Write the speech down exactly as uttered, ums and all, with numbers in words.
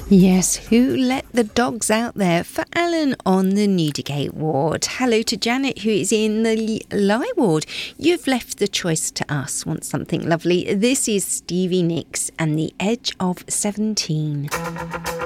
Yes, who let the dogs out there? For Alan on the Newdigate ward. Hello to Janet, who is in the Lie ward. You've left the choice to us. Want something lovely? This is Stevie Nicks and the Edge of seventeen.